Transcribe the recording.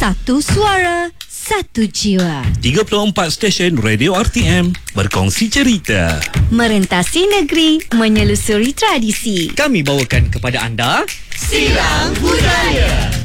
Satu suara, satu jiwa. 34 stesen radio RTM berkongsi cerita. Merentasi negeri, menyelusuri tradisi. Kami bawakan kepada anda Silang Budaya.